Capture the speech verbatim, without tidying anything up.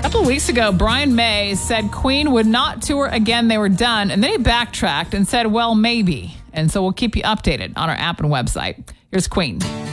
couple of weeks ago, Brian May said Queen would not tour again. They were done. And then he backtracked and said, well, maybe. And so we'll keep you updated on our app and website. Here's Queen.